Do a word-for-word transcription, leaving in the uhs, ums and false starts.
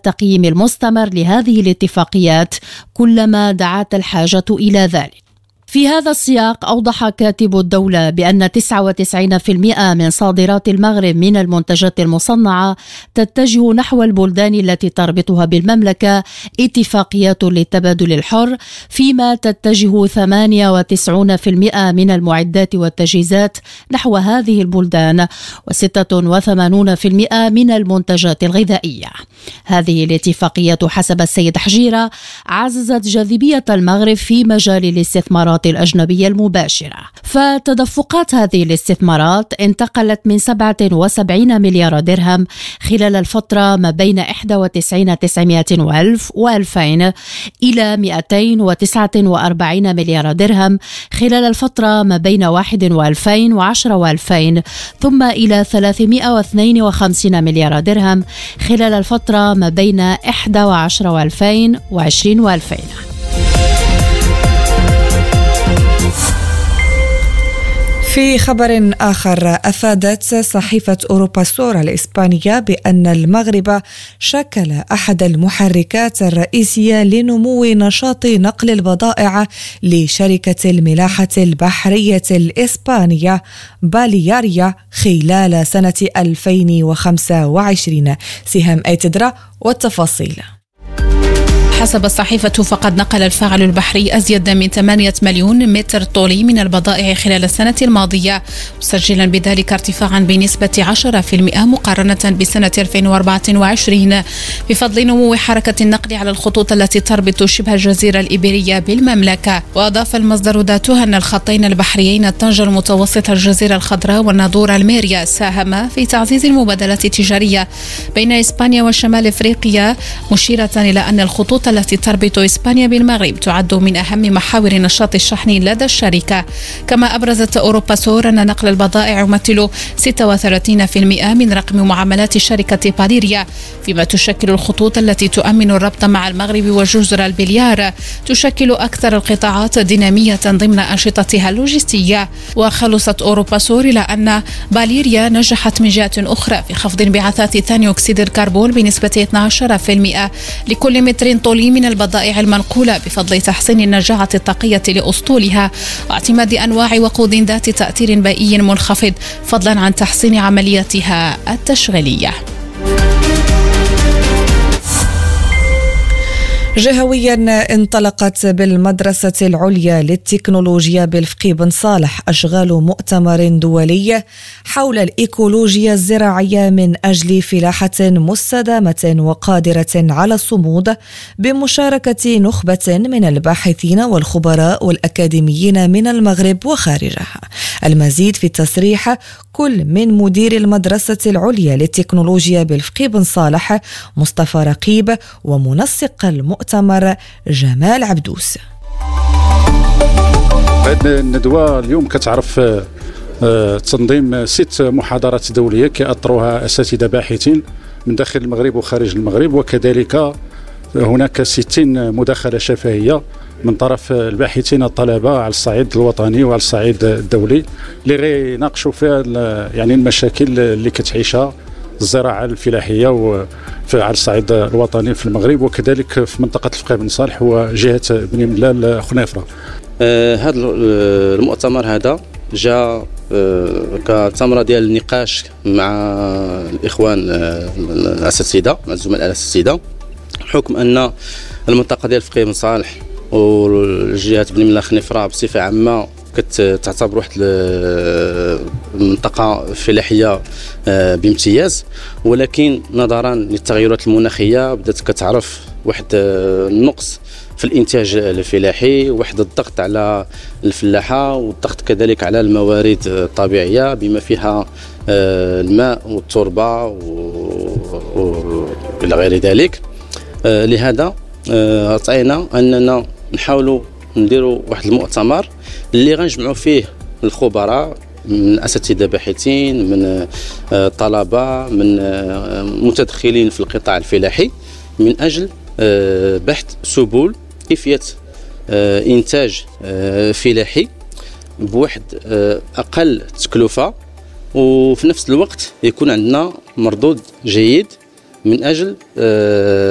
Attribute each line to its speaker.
Speaker 1: التقييم المستمر لهذه الاتفاقيات كلما دعت الحاجة إلى ذلك. في هذا السياق أوضح كاتب الدولة بأن تسعة وتسعين بالمئة من صادرات المغرب من المنتجات المصنعة تتجه نحو البلدان التي تربطها بالمملكة اتفاقيات للتبادل الحر، فيما تتجه ثمانية وتسعين بالمئة من المعدات والتجهيزات نحو هذه البلدان، وستة وثمانين بالمئة من المنتجات الغذائية. هذه الاتفاقيات حسب السيد حجيرة عززت جاذبية المغرب في مجال الاستثمارات الأجنبية المباشرة، فتدفقات هذه الاستثمارات انتقلت من سبعة وسبعين مليار درهم خلال الفترة ما بين واحد وتسعين تسعمائة وألف وألفين إلى مئتين وتسعة وأربعين مليار درهم خلال الفترة ما بين واحد وألفين وعشرة وألفين، ثم إلى ثلاثمائة واثنين وخمسين مليار درهم خلال الفترة ما بين واحد وعشرة وألفين وعشرين وألفين.
Speaker 2: في خبر آخر، أفادت صحيفة أوروباسور الإسبانية بأن المغرب شكل أحد المحركات الرئيسية لنمو نشاط نقل البضائع لشركة الملاحة البحرية الإسبانية بالياريا خلال سنة ألفين وخمسة وعشرين. سهام أيتدرا والتفاصيل.
Speaker 3: حسب الصحيفة فقد نقل الفاعل البحري أزيد من ثمانية مليون متر طولي من البضائع خلال السنة الماضية، مسجلا بذلك ارتفاعا بنسبة عشرة بالمئة مقارنة بسنة ألفين وأربعة وعشرين، بفضل نمو حركة النقل على الخطوط التي تربط شبه الجزيرة الإيبيرية بالمملكة. وأضاف المصدر ذاته أن الخطين البحريين الطنجة المتوسطة الجزيرة الخضراء والناظور الميريا ساهما في تعزيز المبادلات التجارية بين إسبانيا وشمال أفريقيا، مشيرة إلى أن الخطوط التي تربط إسبانيا بالمغرب تعد من أهم محاور نشاط الشحن لدى الشركة. كما أبرزت أوروباسور أن نقل البضائع يمثل ستة وثلاثين بالمئة من رقم معاملات شركة بالياريا، فيما تشكل الخطوط التي تؤمن الربط مع المغرب وجزر البليار تشكل أكثر القطاعات دينامية ضمن أنشطتها اللوجستية. وخلصت أوروباسور إلى أن بالياريا نجحت من جهة أخرى في خفض انبعاثات ثاني أكسيد الكربون بنسبة اثني عشر بالمئة لكل متر طولي من البضائع المنقولة، بفضل تحسين النجاعة الطاقية لأسطولها واعتماد أنواع وقود ذات تأثير بيئي منخفض، فضلا عن تحسين عملياتها التشغيلية.
Speaker 2: جهويا انطلقت بالمدرسة العليا للتكنولوجيا بالفقي بن صالح أشغال مؤتمر دولي حول الإيكولوجيا الزراعية من أجل فلاحة مستدامة وقادرة على الصمود، بمشاركة نخبة من الباحثين والخبراء والأكاديميين من المغرب وخارجها. المزيد في التصريح كل من مدير المدرسة العليا للتكنولوجيا بالفقي بن صالح مصطفى رقيب ومنسق المؤتمر جمال عبدوس.
Speaker 4: هذه الندوة اليوم كتعرف تنظيم ست محاضرات دولية كأطروها أساتذة باحثين من داخل المغرب وخارج المغرب، وكذلك هناك ستين مداخلة شفهية من طرف الباحثين الطلبة على الصعيد الوطني وعلى الصعيد الدولي، اللي غيناقشوا فيها يعني المشاكل اللي كتعيشها الزراعة الفلاحية على الصعيد الوطني في المغرب، وكذلك في منطقة الفقي بن صالح وجهة بني ملال خنيفرة.
Speaker 5: آه هذا المؤتمر هذا جاء آه كثمرة ديال النقاش مع الإخوان آه الأساتذة مع الزملاء الأساتذة، حكم أن المنطقة ديال الفقي بن صالح والجهة بني ملال خنيفرة بصفة عامة كتعتبر واحد المنطقة فلاحية بامتياز، ولكن نظرا للتغيرات المناخية بدات كتعرف واحد النقص في الانتاج الفلاحي، واحد الضغط على الفلاحة والضغط كذلك على الموارد الطبيعية بما فيها الماء والتربة والى غير ذلك. لهذا عطينا أننا نحاولوا نديروا واحد المؤتمر اللي غنجمعوا فيه الخبراء من أساتذة باحثين، من طلبة، من متدخلين في القطاع الفلاحي، من أجل بحث سبل كيفية إنتاج فلاحي بواحد أقل تكلفة، وفي نفس الوقت يكون عندنا مردود جيد من أجل